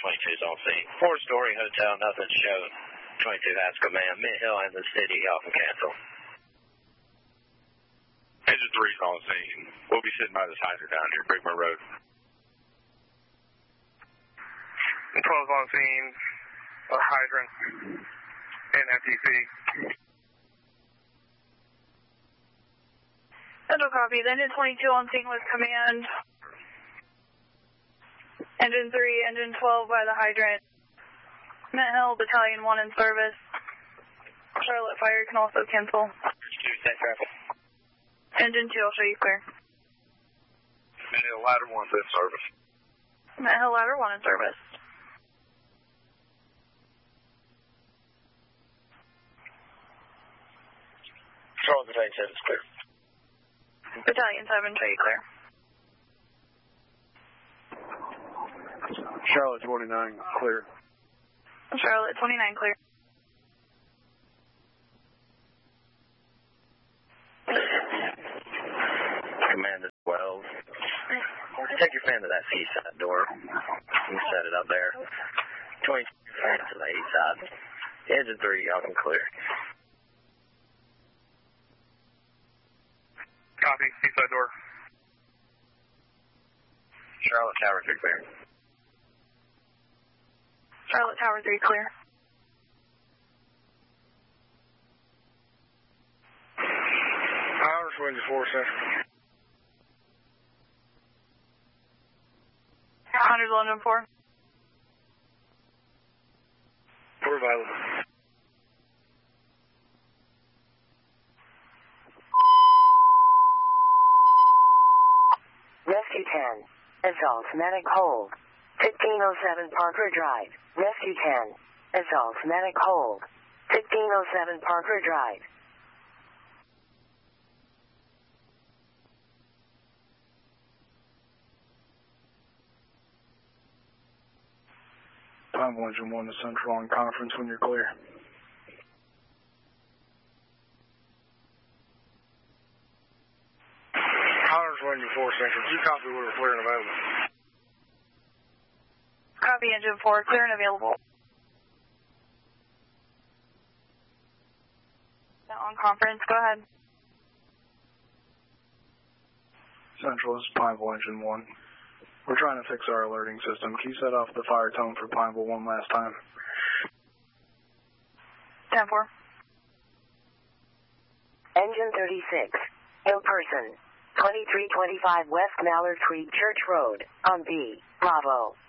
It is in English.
22's on scene. 4-story hotel, nothing showed. 22 has command. Mid-Hill and the city, y'all can cancel. Engine 3's on scene. We'll be sitting by this hydrant down here, Brickman Road. 12's on scene, a hydrant, and FTC. Central copy. The engine 22 on scene with command. Engine 3, engine 12 by the hydrant. Mid-Hill, Battalion 1 in service. Charlotte Fire can also cancel. 2, set traffic. Engine 2 will show you clear. Mid-Hill Ladder 1's in service. Mid-Hill Ladder 1 in service. Charlotte Battalion 7 is clear. Battalion 7, show you clear. Charlotte 29, clear. Charlotte 29, clear. Command is 12. Take your fan to that east side door. You set it up there. 22 fan to the east side. Engine 3, y'all can clear. Copy, east side door. Charlotte Tower 3 clear. Charlotte Tower 3, clear. Irish Windsor 4 Central. 100 London 4. 4 available. Rescue 10, Assault Medic Hold. 1507 Parker Drive. Rescue 10, Assault Medic Hold. 1507 Parker Drive. Pineville Engine 1 to Central on conference when you're clear. Irish Windsor 4 Central. Did you copy we were clear and available? Copy, engine 4, clear and available. Now on conference, go ahead. Central, this is Pineville Engine 1. We're trying to fix our alerting system. Can you set off the fire tone for Pineville one last time? 10-4. Engine 36, in person. 2325 West Mallard Creek Church Road, on B, Bravo.